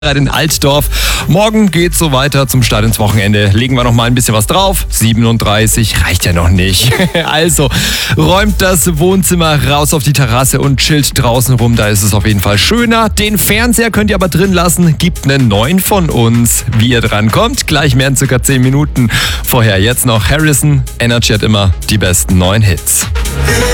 in Altdorf. Morgen geht's so weiter zum Start ins Wochenende. Legen wir noch mal ein bisschen was drauf. 37 reicht ja noch nicht. Also räumt das Wohnzimmer raus auf die Terrasse und chillt draußen rum. Da ist es auf jeden Fall schöner. Den Fernseher könnt ihr aber drin lassen. Gibt einen neuen von uns. Wie ihr dran kommt, gleich mehr in circa 10 Minuten. Vorher jetzt noch Harrison. Energy hat immer die besten neuen Hits.